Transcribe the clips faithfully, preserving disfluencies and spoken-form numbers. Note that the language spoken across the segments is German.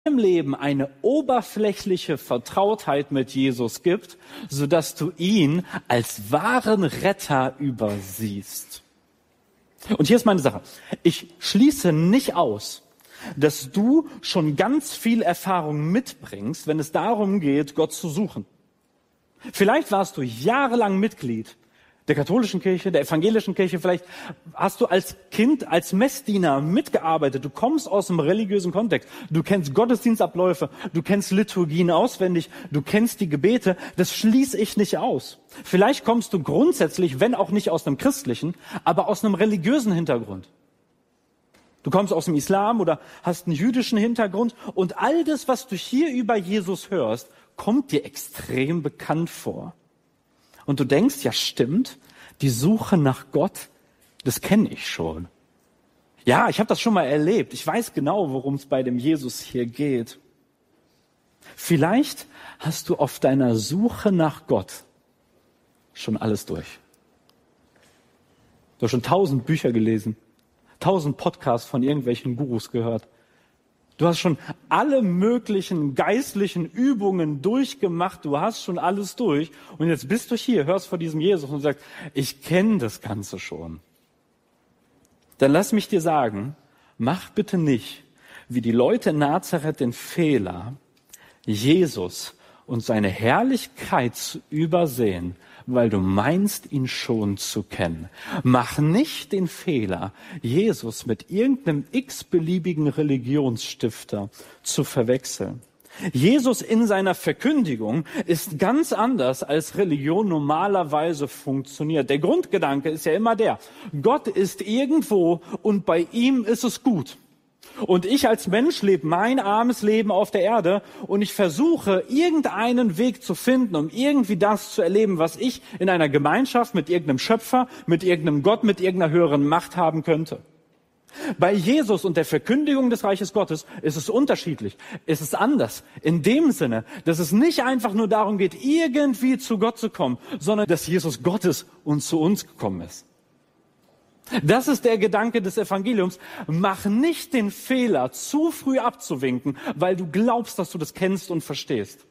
im Leben eine oberflächliche Vertrautheit mit Jesus gibt, sodass du ihn als wahren Retter übersiehst. Und hier ist meine Sache. Ich schließe nicht aus, dass du schon ganz viel Erfahrung mitbringst, wenn es darum geht, Gott zu suchen. Vielleicht warst du jahrelang Mitglied der katholischen Kirche, der evangelischen Kirche. Vielleicht hast du als Kind, als Messdiener mitgearbeitet. Du kommst aus einem religiösen Kontext. Du kennst Gottesdienstabläufe. Du kennst Liturgien auswendig. Du kennst die Gebete. Das schließe ich nicht aus. Vielleicht kommst du grundsätzlich, wenn auch nicht aus einem christlichen, aber aus einem religiösen Hintergrund. Du kommst aus dem Islam oder hast einen jüdischen Hintergrund. Und all das, was du hier über Jesus hörst, kommt dir extrem bekannt vor. Und du denkst, ja stimmt, die Suche nach Gott, das kenne ich schon. Ja, ich habe das schon mal erlebt. Ich weiß genau, worum es bei dem Jesus hier geht. Vielleicht hast du auf deiner Suche nach Gott schon alles durch. Du hast schon tausend Bücher gelesen, tausend Podcasts von irgendwelchen Gurus gehört. Du hast schon alle möglichen geistlichen Übungen durchgemacht. Du hast schon alles durch. Und jetzt bist du hier, hörst vor diesem Jesus und sagst, ich kenne das Ganze schon. Dann lass mich dir sagen, mach bitte nicht, wie die Leute in Nazareth, den Fehler, Jesus und seine Herrlichkeit zu übersehen, weil du meinst, ihn schon zu kennen. Mach nicht den Fehler, Jesus mit irgendeinem x-beliebigen Religionsstifter zu verwechseln. Jesus in seiner Verkündigung ist ganz anders, als Religion normalerweise funktioniert. Der Grundgedanke ist ja immer der, Gott ist irgendwo und bei ihm ist es gut. Und ich als Mensch lebe mein armes Leben auf der Erde und ich versuche, irgendeinen Weg zu finden, um irgendwie das zu erleben, was ich in einer Gemeinschaft mit irgendeinem Schöpfer, mit irgendeinem Gott, mit irgendeiner höheren Macht haben könnte. Bei Jesus und der Verkündigung des Reiches Gottes ist es unterschiedlich. Es ist anders. In dem Sinne, dass es nicht einfach nur darum geht, irgendwie zu Gott zu kommen, sondern dass Jesus Gott ist und zu uns gekommen ist. Das ist der Gedanke des Evangeliums. Mach nicht den Fehler, zu früh abzuwinken, weil du glaubst, dass du das kennst und verstehst.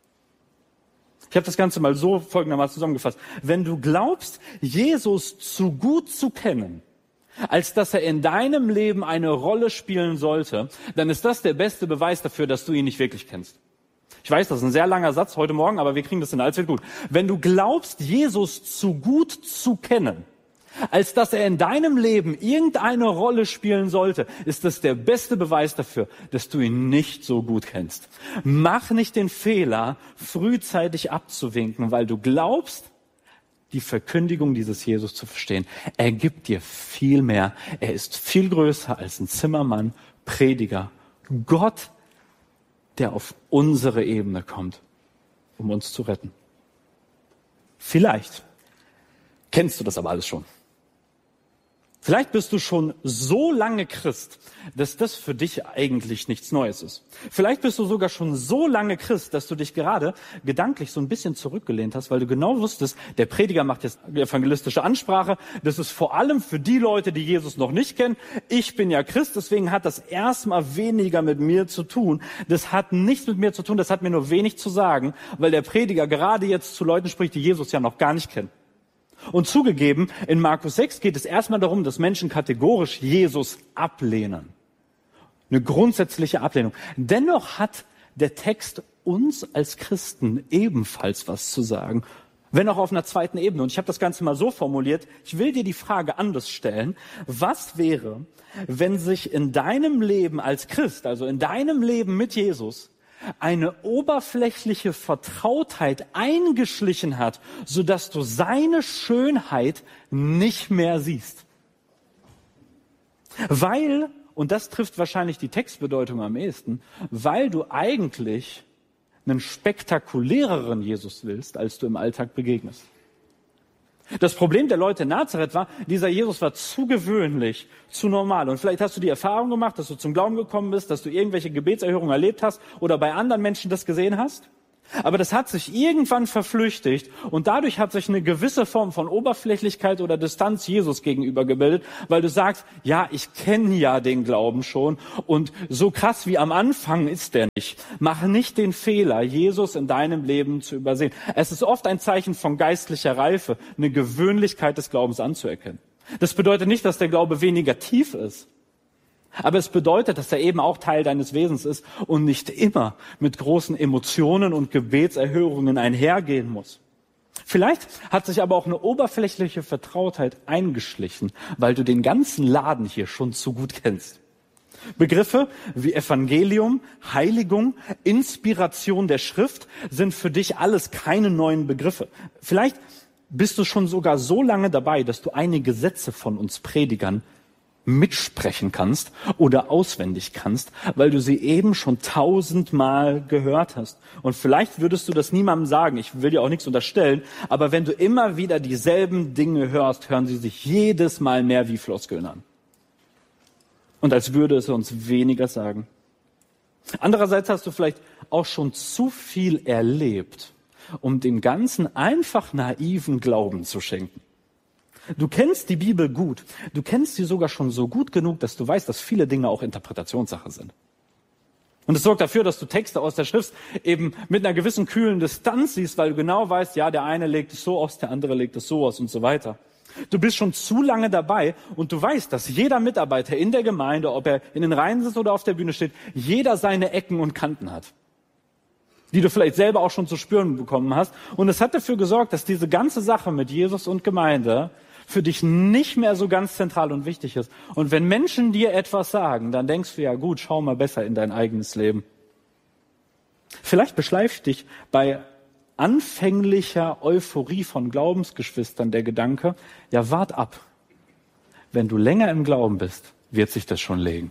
Ich habe das Ganze mal so folgendermaßen zusammengefasst. Wenn du glaubst, Jesus zu gut zu kennen, als dass er in deinem Leben eine Rolle spielen sollte, dann ist das der beste Beweis dafür, dass du ihn nicht wirklich kennst. Ich weiß, das ist ein sehr langer Satz heute Morgen, aber wir kriegen das in alles wird gut. Wenn du glaubst, Jesus zu gut zu kennen, als dass er in deinem Leben irgendeine Rolle spielen sollte, ist das der beste Beweis dafür, dass du ihn nicht so gut kennst. Mach nicht den Fehler, frühzeitig abzuwinken, weil du glaubst, die Verkündigung dieses Jesus zu verstehen. Er gibt dir viel mehr. Er ist viel größer als ein Zimmermann, Prediger. Gott, der auf unsere Ebene kommt, um uns zu retten. Vielleicht kennst du das aber alles schon. Vielleicht bist du schon so lange Christ, dass das für dich eigentlich nichts Neues ist. Vielleicht bist du sogar schon so lange Christ, dass du dich gerade gedanklich so ein bisschen zurückgelehnt hast, weil du genau wusstest, der Prediger macht jetzt evangelistische Ansprache. Das ist vor allem für die Leute, die Jesus noch nicht kennen. Ich bin ja Christ, deswegen hat das erstmal weniger mit mir zu tun. Das hat nichts mit mir zu tun, das hat mir nur wenig zu sagen, weil der Prediger gerade jetzt zu Leuten spricht, die Jesus ja noch gar nicht kennen. Und zugegeben, in Markus sechs geht es erstmal darum, dass Menschen kategorisch Jesus ablehnen. Eine grundsätzliche Ablehnung. Dennoch hat der Text uns als Christen ebenfalls was zu sagen, wenn auch auf einer zweiten Ebene. Und ich habe das Ganze mal so formuliert, ich will dir die Frage anders stellen, was wäre, wenn sich in deinem Leben als Christ, also in deinem Leben mit Jesus, eine oberflächliche Vertrautheit eingeschlichen hat, sodass du seine Schönheit nicht mehr siehst. Weil, und das trifft wahrscheinlich die Textbedeutung am ehesten, weil du eigentlich einen spektakuläreren Jesus willst, als du im Alltag begegnest. Das Problem der Leute in Nazareth war, dieser Jesus war zu gewöhnlich, zu normal. Und vielleicht hast du die Erfahrung gemacht, dass du zum Glauben gekommen bist, dass du irgendwelche Gebetserhörungen erlebt hast oder bei anderen Menschen das gesehen hast. Aber das hat sich irgendwann verflüchtigt und dadurch hat sich eine gewisse Form von Oberflächlichkeit oder Distanz Jesus gegenüber gebildet, weil du sagst, ja, ich kenne ja den Glauben schon und so krass wie am Anfang ist der nicht. Mach nicht den Fehler, Jesus in deinem Leben zu übersehen. Es ist oft ein Zeichen von geistlicher Reife, eine Gewöhnlichkeit des Glaubens anzuerkennen. Das bedeutet nicht, dass der Glaube weniger tief ist. Aber es bedeutet, dass er eben auch Teil deines Wesens ist und nicht immer mit großen Emotionen und Gebetserhörungen einhergehen muss. Vielleicht hat sich aber auch eine oberflächliche Vertrautheit eingeschlichen, weil du den ganzen Laden hier schon zu gut kennst. Begriffe wie Evangelium, Heiligung, Inspiration der Schrift sind für dich alles keine neuen Begriffe. Vielleicht bist du schon sogar so lange dabei, dass du einige Sätze von uns Predigern mitsprechen kannst oder auswendig kannst, weil du sie eben schon tausendmal gehört hast. Und vielleicht würdest du das niemandem sagen, ich will dir auch nichts unterstellen, aber wenn du immer wieder dieselben Dinge hörst, hören sie sich jedes Mal mehr wie Floskeln an. Und als würde es uns weniger sagen. Andererseits hast du vielleicht auch schon zu viel erlebt, um dem Ganzen einfach naiven Glauben zu schenken. Du kennst die Bibel gut. Du kennst sie sogar schon so gut genug, dass du weißt, dass viele Dinge auch Interpretationssache sind. Und es sorgt dafür, dass du Texte aus der Schrift eben mit einer gewissen kühlen Distanz siehst, weil du genau weißt, ja, der eine legt es so aus, der andere legt es so aus und so weiter. Du bist schon zu lange dabei und du weißt, dass jeder Mitarbeiter in der Gemeinde, ob er in den Reihen sitzt oder auf der Bühne steht, jeder seine Ecken und Kanten hat, die du vielleicht selber auch schon zu spüren bekommen hast. Und es hat dafür gesorgt, dass diese ganze Sache mit Jesus und Gemeinde für dich nicht mehr so ganz zentral und wichtig ist. Und wenn Menschen dir etwas sagen, dann denkst du, ja gut, schau mal besser in dein eigenes Leben. Vielleicht beschleift dich bei anfänglicher Euphorie von Glaubensgeschwistern der Gedanke, ja wart ab. Wenn du länger im Glauben bist, wird sich das schon legen.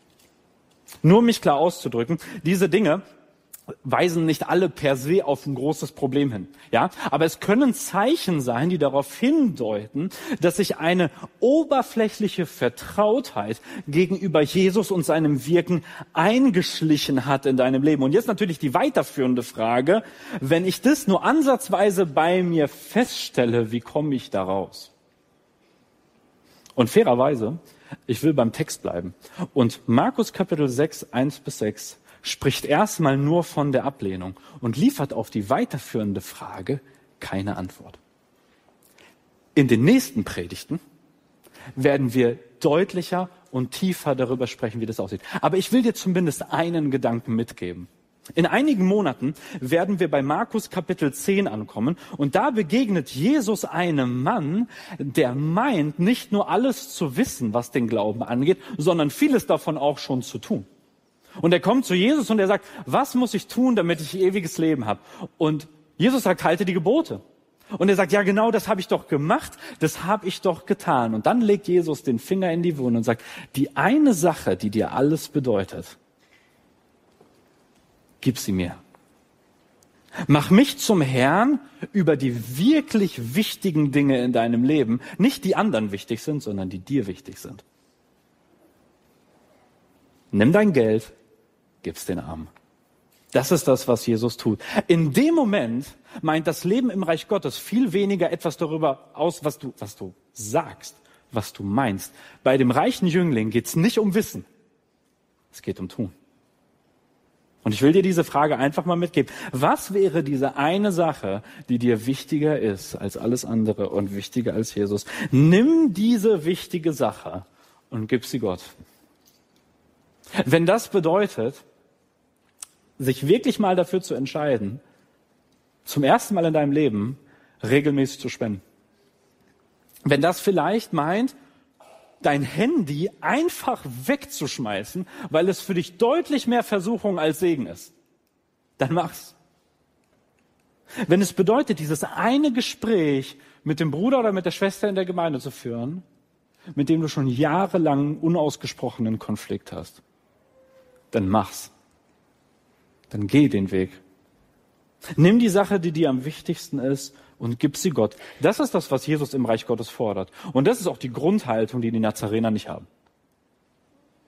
Nur um mich klar auszudrücken, diese Dinge weisen nicht alle per se auf ein großes Problem hin. Ja, aber es können Zeichen sein, die darauf hindeuten, dass sich eine oberflächliche Vertrautheit gegenüber Jesus und seinem Wirken eingeschlichen hat in deinem Leben. Und jetzt natürlich die weiterführende Frage, wenn ich das nur ansatzweise bei mir feststelle, wie komme ich da raus? Und fairerweise, ich will beim Text bleiben. Und Markus Kapitel sechs, eins bis sechs spricht erstmal nur von der Ablehnung und liefert auf die weiterführende Frage keine Antwort. In den nächsten Predigten werden wir deutlicher und tiefer darüber sprechen, wie das aussieht. Aber ich will dir zumindest einen Gedanken mitgeben. In einigen Monaten werden wir bei Markus Kapitel zehn ankommen und da begegnet Jesus einem Mann, der meint, nicht nur alles zu wissen, was den Glauben angeht, sondern vieles davon auch schon zu tun. Und er kommt zu Jesus und er sagt, was muss ich tun, damit ich ewiges Leben habe? Und Jesus sagt, halte die Gebote. Und er sagt, ja genau, das habe ich doch gemacht, das habe ich doch getan. Und dann legt Jesus den Finger in die Wunde und sagt, die eine Sache, die dir alles bedeutet, gib sie mir. Mach mich zum Herrn über die wirklich wichtigen Dinge in deinem Leben. Nicht die anderen wichtig sind, sondern die dir wichtig sind. Nimm dein Geld, gib's den Armen. Das ist das, was Jesus tut. In dem Moment meint das Leben im Reich Gottes viel weniger etwas darüber aus, was du, was du sagst, was du meinst. Bei dem reichen Jüngling geht's nicht um Wissen. Es geht um Tun. Und ich will dir diese Frage einfach mal mitgeben. Was wäre diese eine Sache, die dir wichtiger ist als alles andere und wichtiger als Jesus? Nimm diese wichtige Sache und gib sie Gott. Wenn das bedeutet, sich wirklich mal dafür zu entscheiden, zum ersten Mal in deinem Leben regelmäßig zu spenden. Wenn das vielleicht meint, dein Handy einfach wegzuschmeißen, weil es für dich deutlich mehr Versuchung als Segen ist, dann mach's. Wenn es bedeutet, dieses eine Gespräch mit dem Bruder oder mit der Schwester in der Gemeinde zu führen, mit dem du schon jahrelang unausgesprochenen Konflikt hast, dann mach's. Dann geh den Weg. Nimm die Sache, die dir am wichtigsten ist, und gib sie Gott. Das ist das, was Jesus im Reich Gottes fordert. Und das ist auch die Grundhaltung, die die Nazarener nicht haben.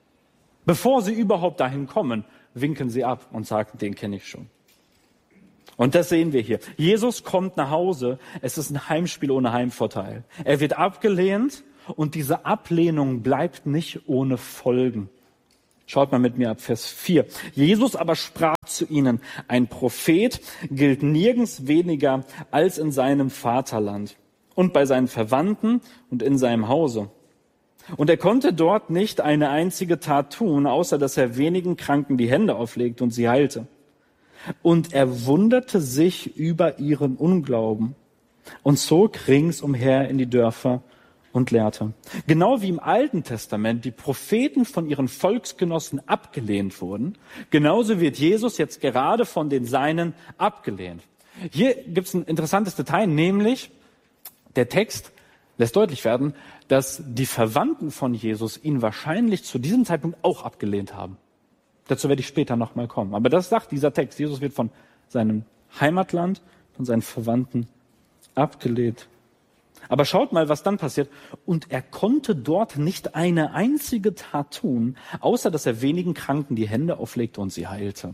Bevor sie überhaupt dahin kommen, winken sie ab und sagen, den kenne ich schon. Und das sehen wir hier. Jesus kommt nach Hause. Es ist ein Heimspiel ohne Heimvorteil. Er wird abgelehnt und diese Ablehnung bleibt nicht ohne Folgen. Schaut mal mit mir ab Vers vier. Jesus aber sprach zu ihnen, ein Prophet gilt nirgends weniger als in seinem Vaterland und bei seinen Verwandten und in seinem Hause. Und er konnte dort nicht eine einzige Tat tun, außer dass er wenigen Kranken die Hände auflegte und sie heilte. Und er wunderte sich über ihren Unglauben und zog ringsumher in die Dörfer und lehrte. Genau wie im Alten Testament die Propheten von ihren Volksgenossen abgelehnt wurden, genauso wird Jesus jetzt gerade von den Seinen abgelehnt. Hier gibt es ein interessantes Detail, nämlich der Text lässt deutlich werden, dass die Verwandten von Jesus ihn wahrscheinlich zu diesem Zeitpunkt auch abgelehnt haben. Dazu werde ich später nochmal kommen. Aber das sagt dieser Text. Jesus wird von seinem Heimatland, von seinen Verwandten abgelehnt. Aber schaut mal, was dann passiert. Und er konnte dort nicht eine einzige Tat tun, außer dass er wenigen Kranken die Hände auflegte und sie heilte.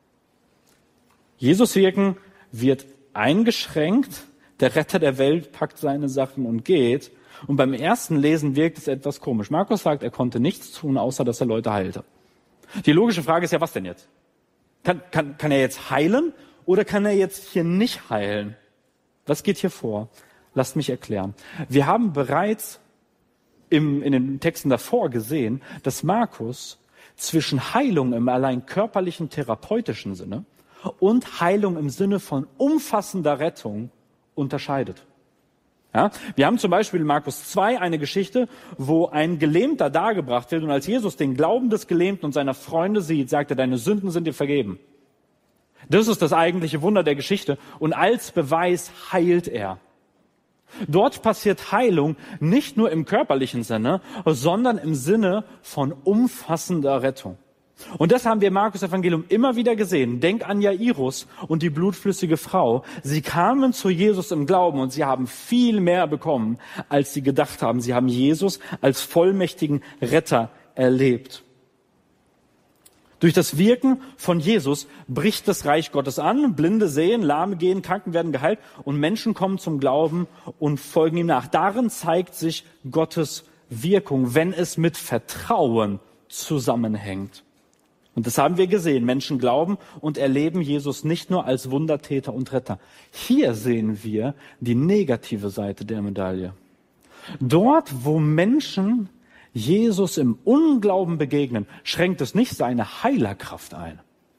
Jesus Wirken wird eingeschränkt. Der Retter der Welt packt seine Sachen und geht. Und beim ersten Lesen wirkt es etwas komisch. Markus sagt, er konnte nichts tun, außer dass er Leute heilte. Die logische Frage ist ja, was denn jetzt? Kann, kann, kann er jetzt heilen oder kann er jetzt hier nicht heilen? Was geht hier vor? Lasst mich erklären. Wir haben bereits im, in den Texten davor gesehen, dass Markus zwischen Heilung im allein körperlichen, therapeutischen Sinne und Heilung im Sinne von umfassender Rettung unterscheidet. Ja, wir haben zum Beispiel in Markus zwei eine Geschichte, wo ein Gelähmter dargebracht wird und als Jesus den Glauben des Gelähmten und seiner Freunde sieht, sagt er, deine Sünden sind dir vergeben. Das ist das eigentliche Wunder der Geschichte und als Beweis heilt er. Dort passiert Heilung nicht nur im körperlichen Sinne, sondern im Sinne von umfassender Rettung. Und das haben wir im Markus-Evangelium immer wieder gesehen. Denk an Jairus und die blutflüssige Frau. Sie kamen zu Jesus im Glauben und sie haben viel mehr bekommen, als sie gedacht haben. Sie haben Jesus als vollmächtigen Retter erlebt. Durch das Wirken von Jesus bricht das Reich Gottes an. Blinde sehen, Lahme gehen, Kranken werden geheilt und Menschen kommen zum Glauben und folgen ihm nach. Darin zeigt sich Gottes Wirkung, wenn es mit Vertrauen zusammenhängt. Und das haben wir gesehen. Menschen glauben und erleben Jesus nicht nur als Wundertäter und Retter. Hier sehen wir die negative Seite der Medaille. Dort, wo Menschen Jesus im Unglauben begegnen, schränkt es nicht seine Heilerkraft ein.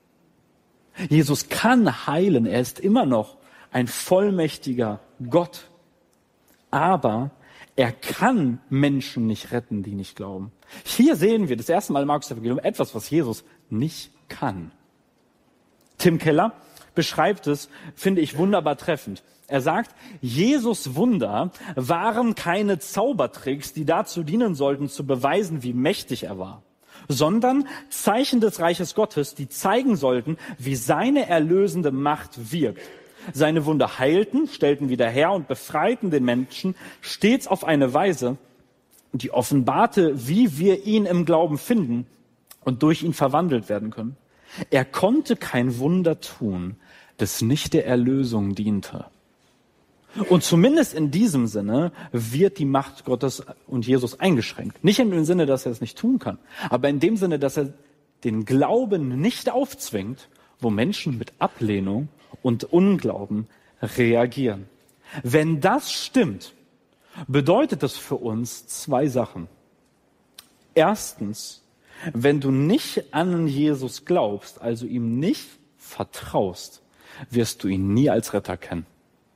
Jesus kann heilen. Er ist immer noch ein vollmächtiger Gott. Aber er kann Menschen nicht retten, die nicht glauben. Hier sehen wir das erste Mal im Markus-Evangelium etwas, was Jesus nicht kann. Tim Keller beschreibt es, finde ich, wunderbar treffend. Er sagt, Jesus' Wunder waren keine Zaubertricks, die dazu dienen sollten, zu beweisen, wie mächtig er war, sondern Zeichen des Reiches Gottes, die zeigen sollten, wie seine erlösende Macht wirkt. Seine Wunder heilten, stellten wieder her und befreiten den Menschen stets auf eine Weise, die offenbarte, wie wir ihn im Glauben finden und durch ihn verwandelt werden können. Er konnte kein Wunder tun, das nicht der Erlösung diente. Und zumindest in diesem Sinne wird die Macht Gottes und Jesus eingeschränkt. Nicht in dem Sinne, dass er es nicht tun kann, aber in dem Sinne, dass er den Glauben nicht aufzwingt, wo Menschen mit Ablehnung und Unglauben reagieren. Wenn das stimmt, bedeutet das für uns zwei Sachen. Erstens, wenn du nicht an Jesus glaubst, also ihm nicht vertraust, wirst du ihn nie als Retter kennen.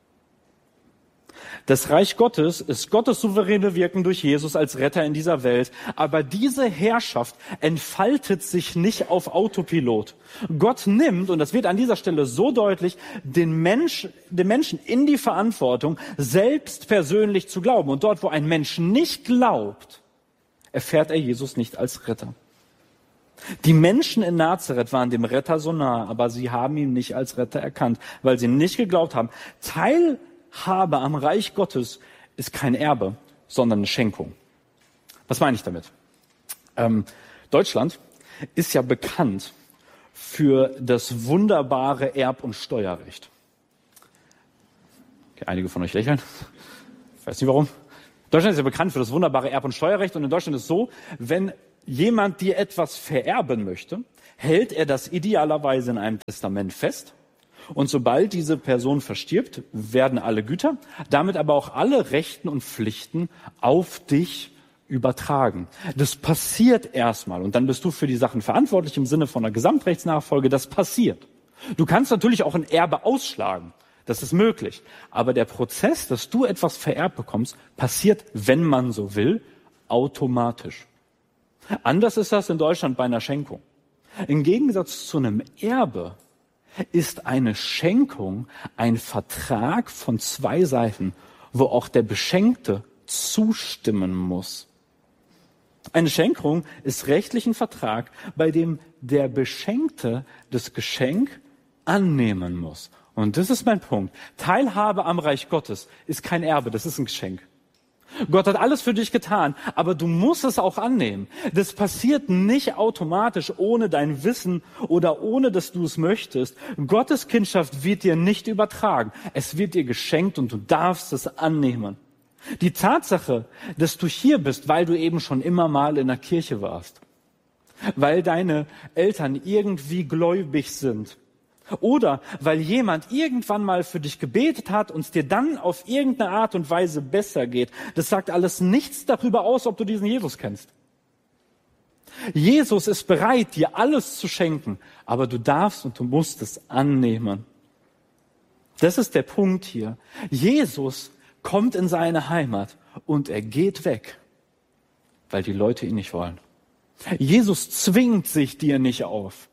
Das Reich Gottes ist Gottes souveräne Wirken durch Jesus als Retter in dieser Welt. Aber diese Herrschaft entfaltet sich nicht auf Autopilot. Gott nimmt, und das wird an dieser Stelle so deutlich, den, Mensch, den Menschen in die Verantwortung, selbst persönlich zu glauben. Und dort, wo ein Mensch nicht glaubt, erfährt er Jesus nicht als Retter. Die Menschen in Nazareth waren dem Retter so nah, aber sie haben ihn nicht als Retter erkannt, weil sie nicht geglaubt haben. Teilhabe am Reich Gottes ist kein Erbe, sondern eine Schenkung. Was meine ich damit? Ähm, Deutschland ist ja bekannt für das wunderbare Erb- und Steuerrecht. Okay, einige von euch lächeln. Ich weiß nicht warum. Deutschland ist ja bekannt für das wunderbare Erb- und Steuerrecht. Und in Deutschland ist es so, wenn jemand dir etwas vererben möchte, hält er das idealerweise in einem Testament fest. Und sobald diese Person verstirbt, werden alle Güter, damit aber auch alle Rechten und Pflichten auf dich übertragen. Das passiert erstmal und dann bist du für die Sachen verantwortlich im Sinne von einer Gesamtrechtsnachfolge. Das passiert. Du kannst natürlich auch ein Erbe ausschlagen. Das ist möglich. Aber der Prozess, dass du etwas vererbt bekommst, passiert, wenn man so will, automatisch. Anders ist das in Deutschland bei einer Schenkung. Im Gegensatz zu einem Erbe ist eine Schenkung ein Vertrag von zwei Seiten, wo auch der Beschenkte zustimmen muss. Eine Schenkung ist rechtlich ein Vertrag, bei dem der Beschenkte das Geschenk annehmen muss. Und das ist mein Punkt. Teilhabe am Reich Gottes ist kein Erbe, das ist ein Geschenk. Gott hat alles für dich getan, aber du musst es auch annehmen. Das passiert nicht automatisch ohne dein Wissen oder ohne, dass du es möchtest. Gottes Kindschaft wird dir nicht übertragen. Es wird dir geschenkt und du darfst es annehmen. Die Tatsache, dass du hier bist, weil du eben schon immer mal in der Kirche warst, weil deine Eltern irgendwie gläubig sind, oder weil jemand irgendwann mal für dich gebetet hat und es dir dann auf irgendeine Art und Weise besser geht. Das sagt alles nichts darüber aus, ob du diesen Jesus kennst. Jesus ist bereit, dir alles zu schenken, aber du darfst und du musst es annehmen. Das ist der Punkt hier. Jesus kommt in seine Heimat und er geht weg, weil die Leute ihn nicht wollen. Jesus zwingt sich dir nicht auf.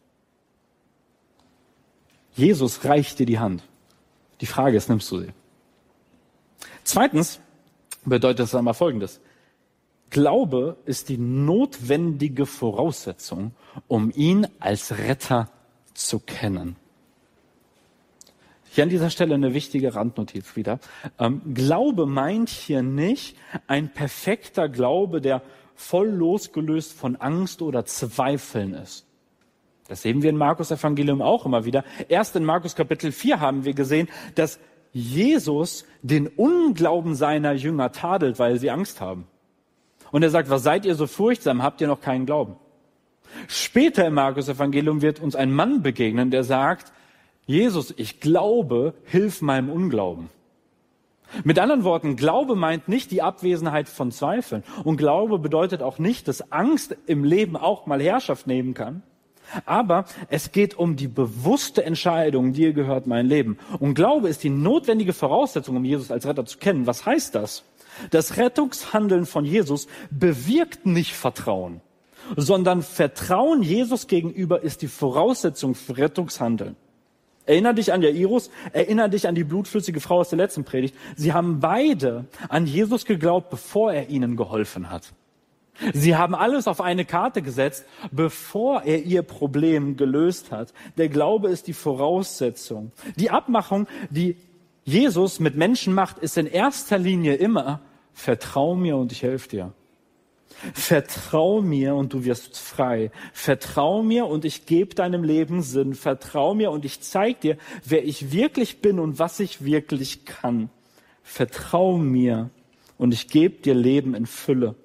Jesus reicht dir die Hand. Die Frage ist, nimmst du sie? Zweitens bedeutet das einmal Folgendes. Glaube ist die notwendige Voraussetzung, um ihn als Retter zu kennen. Hier an dieser Stelle eine wichtige Randnotiz wieder. Ähm, Glaube meint hier nicht ein perfekter Glaube, der voll losgelöst von Angst oder Zweifeln ist. Das sehen wir im Markus-Evangelium auch immer wieder. Erst in Markus Kapitel vier haben wir gesehen, dass Jesus den Unglauben seiner Jünger tadelt, weil sie Angst haben. Und er sagt, was seid ihr so furchtsam, habt ihr noch keinen Glauben? Später im Markus-Evangelium wird uns ein Mann begegnen, der sagt, Jesus, ich glaube, hilf meinem Unglauben. Mit anderen Worten, Glaube meint nicht die Abwesenheit von Zweifeln. Und Glaube bedeutet auch nicht, dass Angst im Leben auch mal Herrschaft nehmen kann. Aber es geht um die bewusste Entscheidung, dir gehört mein Leben. Und Glaube ist die notwendige Voraussetzung, um Jesus als Retter zu kennen. Was heißt das? Das Rettungshandeln von Jesus bewirkt nicht Vertrauen, sondern Vertrauen Jesus gegenüber ist die Voraussetzung für Rettungshandeln. Erinner dich an Jairus, erinner dich an die blutflüssige Frau aus der letzten Predigt. Sie haben beide an Jesus geglaubt, bevor er ihnen geholfen hat. Sie haben alles auf eine Karte gesetzt, bevor er ihr Problem gelöst hat. Der Glaube ist die Voraussetzung. Die Abmachung, die Jesus mit Menschen macht, ist in erster Linie immer, vertrau mir und ich helfe dir. Vertrau mir und du wirst frei. Vertrau mir und ich gebe deinem Leben Sinn. Vertrau mir und ich zeige dir, wer ich wirklich bin und was ich wirklich kann. Vertrau mir und ich gebe dir Leben in Fülle.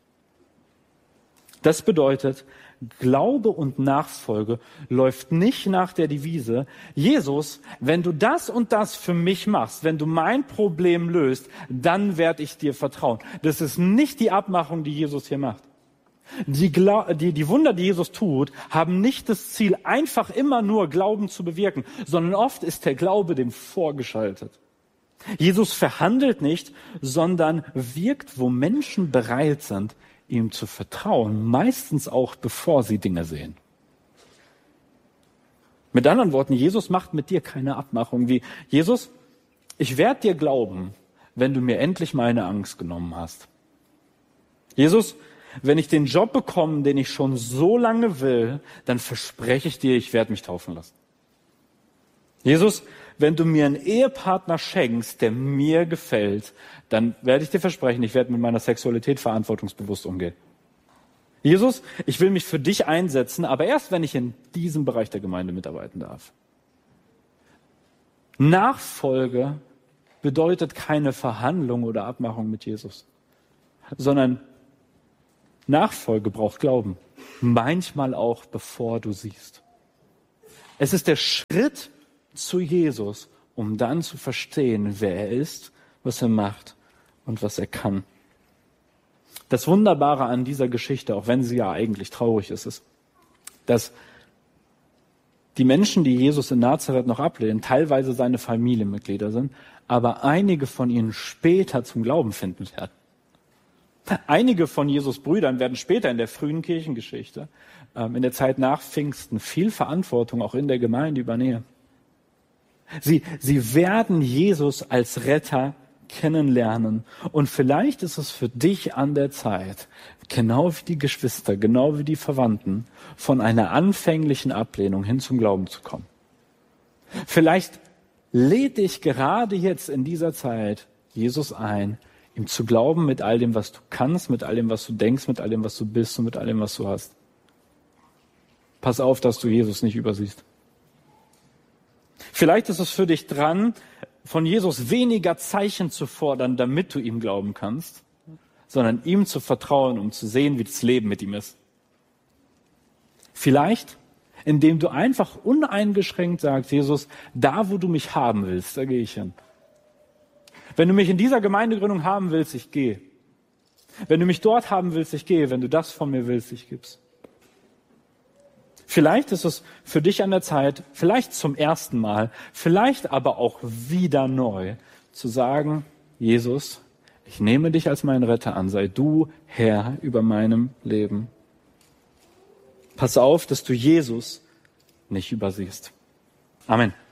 Das bedeutet, Glaube und Nachfolge läuft nicht nach der Devise, Jesus, wenn du das und das für mich machst, wenn du mein Problem löst, dann werde ich dir vertrauen. Das ist nicht die Abmachung, die Jesus hier macht. Die, Gla- die, die Wunder, die Jesus tut, haben nicht das Ziel, einfach immer nur Glauben zu bewirken, sondern oft ist der Glaube dem vorgeschaltet. Jesus verhandelt nicht, sondern wirkt, wo Menschen bereit sind, ihm zu vertrauen, meistens auch bevor sie Dinge sehen. Mit anderen Worten, Jesus macht mit dir keine Abmachung wie, Jesus, ich werde dir glauben, wenn du mir endlich meine Angst genommen hast. Jesus, wenn ich den Job bekomme, den ich schon so lange will, dann verspreche ich dir, ich werde mich taufen lassen. Jesus, wenn du mir einen Ehepartner schenkst, der mir gefällt, dann werde ich dir versprechen, ich werde mit meiner Sexualität verantwortungsbewusst umgehen. Jesus, ich will mich für dich einsetzen, aber erst, wenn ich in diesem Bereich der Gemeinde mitarbeiten darf. Nachfolge bedeutet keine Verhandlung oder Abmachung mit Jesus, sondern Nachfolge braucht Glauben. Manchmal auch, bevor du siehst. Es ist der Schritt zu Jesus, um dann zu verstehen, wer er ist, was er macht und was er kann. Das Wunderbare an dieser Geschichte, auch wenn sie ja eigentlich traurig ist, ist, dass die Menschen, die Jesus in Nazareth noch ablehnen, teilweise seine Familienmitglieder sind, aber einige von ihnen später zum Glauben finden werden. Einige von Jesus Brüdern werden später in der frühen Kirchengeschichte, in der Zeit nach Pfingsten, viel Verantwortung auch in der Gemeinde übernehmen. Sie, sie werden Jesus als Retter kennenlernen. Und vielleicht ist es für dich an der Zeit, genau wie die Geschwister, genau wie die Verwandten, von einer anfänglichen Ablehnung hin zum Glauben zu kommen. Vielleicht lädt dich gerade jetzt in dieser Zeit Jesus ein, ihm zu glauben mit all dem, was du kannst, mit all dem, was du denkst, mit all dem, was du bist und mit all dem, was du hast. Pass auf, dass du Jesus nicht übersiehst. Vielleicht ist es für dich dran, von Jesus weniger Zeichen zu fordern, damit du ihm glauben kannst, sondern ihm zu vertrauen, um zu sehen, wie das Leben mit ihm ist. Vielleicht, indem du einfach uneingeschränkt sagst, Jesus, da wo du mich haben willst, da gehe ich hin. Wenn du mich in dieser Gemeindegründung haben willst, ich gehe. Wenn du mich dort haben willst, ich gehe. Wenn du das von mir willst, ich gib's. Vielleicht ist es für dich an der Zeit, vielleicht zum ersten Mal, vielleicht aber auch wieder neu, zu sagen, Jesus, ich nehme dich als meinen Retter an, sei du Herr über meinem Leben. Pass auf, dass du Jesus nicht übersiehst. Amen.